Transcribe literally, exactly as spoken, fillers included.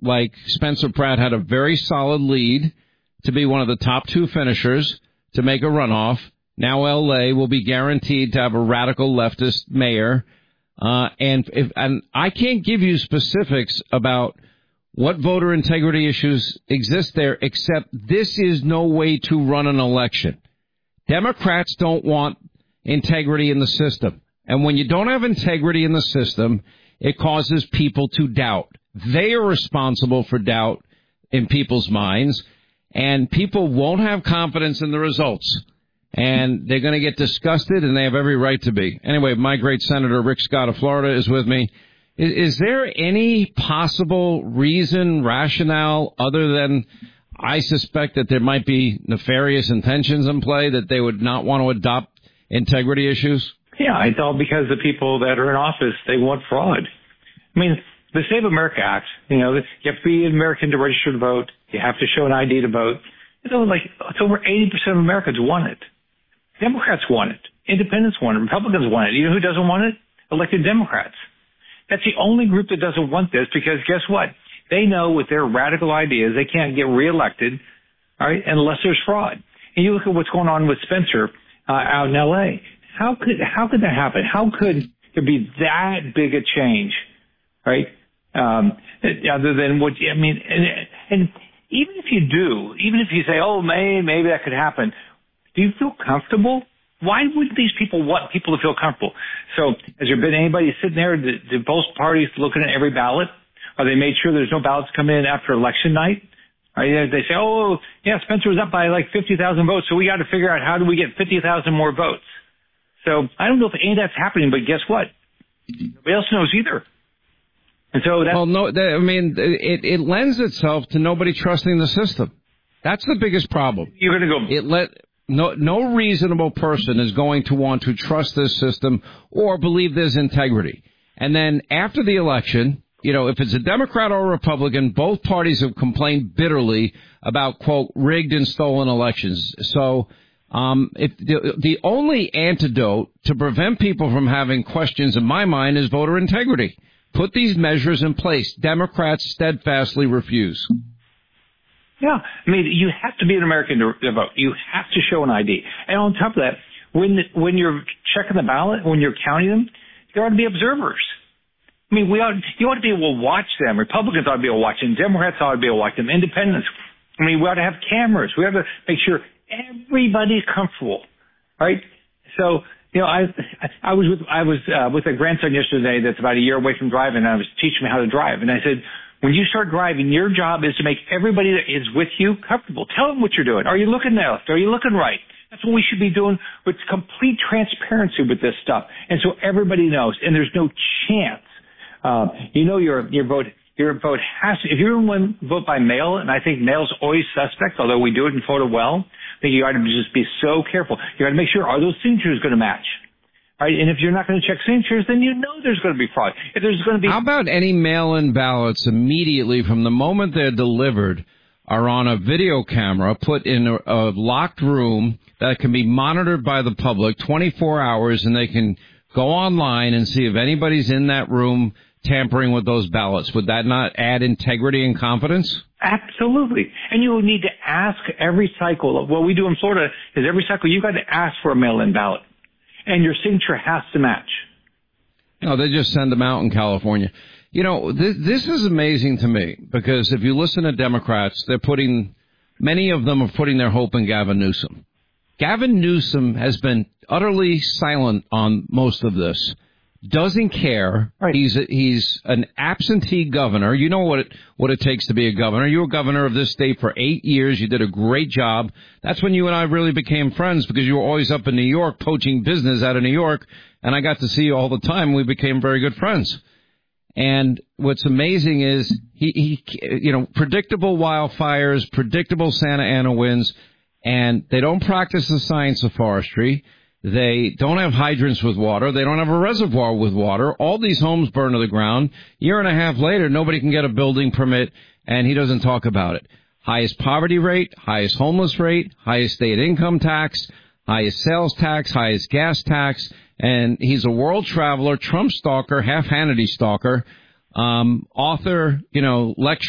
like Spencer Pratt had a very solid lead to be one of the top two finishers to make a runoff. Now L A will be guaranteed to have a radical leftist mayor. Uh, and if, and I can't give you specifics about what voter integrity issues exist there, except this is no way to run an election. Democrats don't want integrity in the system. And when you don't have integrity in the system, it causes people to doubt. They are responsible for doubt in people's minds, and people won't have confidence in the results. And they're going to get disgusted, and they have every right to be. Anyway, my great Senator Rick Scott of Florida is with me. Is, is there any possible reason, rationale, other than I suspect that there might be nefarious intentions in play, that they would not want to adopt integrity issues? Yeah, it's all because the people that are in office, they want fraud. I mean, the Save America Act, you know, you have to be an American to register to vote. You have to show an I D to vote. It's over, like, it's over eighty percent of Americans want it. Democrats want it. Independents want it. Republicans want it. You know who doesn't want it? Elected Democrats. That's the only group that doesn't want this, because guess what? They know with their radical ideas they can't get reelected, all right, unless there's fraud. And you look at what's going on with Spencer uh, out in L A. How could how could that happen? How could there be that big a change, right? Um, other than what I mean, and, and even if you do, even if you say, oh, maybe maybe that could happen. Do you feel comfortable? Why would these people want people to feel comfortable? So has there been anybody sitting there, the, the both parties looking at every ballot? Are they made sure there's no ballots coming in after election night? Right? They say, oh, yeah, Spencer was up by like fifty thousand votes, so we got to figure out how do we get fifty thousand more votes. So I don't know if any of that's happening, but guess what? Nobody else knows either. And so that's... Well, no, I mean, it, it lends itself to nobody trusting the system. That's the biggest problem. You're going to go... It let... No, no reasonable person is going to want to trust this system or believe there's integrity. And then after the election, you know, if it's a Democrat or a Republican, both parties have complained bitterly about, quote, rigged and stolen elections. So um, if the, the only antidote to prevent people from having questions in my mind is voter integrity. Put these measures in place. Democrats steadfastly refuse. Yeah, I mean, you have to be an American to, to vote. You have to show an I D. And on top of that, when when you're checking the ballot, when you're counting them, there ought to be observers. I mean, we ought, you ought to be able to watch them. Republicans ought to be able to watch them. Democrats ought to be able to watch them. Independents. I mean, we ought to have cameras. We ought to make sure everybody's comfortable, right? So, you know, I I was with I was uh, with a grandson yesterday that's about a year away from driving, and I was teaching him how to drive, and I said, when you start driving, your job is to make everybody that is with you comfortable. Tell them what you're doing. Are you looking left? Are you looking right? That's what we should be doing with complete transparency with this stuff. And so everybody knows, and there's no chance. Um, you know your your vote your vote has to, if you're going to vote by mail, and I think mail's always suspect, although we do it in Florida well, I think you got to just be so careful. You got to make sure, are those signatures going to match? Right, and if you're not going to check signatures, then you know there's going to be fraud. If there's going to be... How about any mail-in ballots immediately from the moment they're delivered are on a video camera put in a, a locked room that can be monitored by the public twenty-four hours, and they can go online and see if anybody's in that room tampering with those ballots? Would that not add integrity and confidence? Absolutely. And you need to ask every cycle. What we do in Florida is every cycle you've got to ask for a mail-in ballot. And your signature has to match. No, they just send them out in California. You know, this, this is amazing to me, because if you listen to Democrats, they're putting, many of them are putting their hope in Gavin Newsom. Gavin Newsom has been utterly silent on most of this. Doesn't care. Right. He's a, he's an absentee governor. You know what it, what it takes to be a governor. You were governor of this state for eight years. You did a great job. That's when you and I really became friends, because you were always up in New York poaching business out of New York, and I got to see you all the time. We became very good friends. And what's amazing is he, he you know, predictable wildfires, predictable Santa Ana winds, and they don't practice the science of forestry. They don't have hydrants with water. They don't have a reservoir with water. All these homes burn to the ground. Year and a half later, nobody can get a building permit, and he doesn't talk about it. Highest poverty rate, highest homeless rate, highest state income tax, highest sales tax, highest gas tax, and he's a world traveler, Trump stalker, half Hannity stalker, um, author, you know, lecturer.